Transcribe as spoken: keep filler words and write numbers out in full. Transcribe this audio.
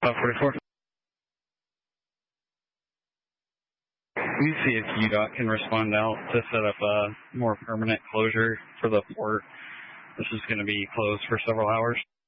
Uh, forty-four. We see if U DOT can respond out to set up a more permanent closure for the port. This is going to be closed for several hours.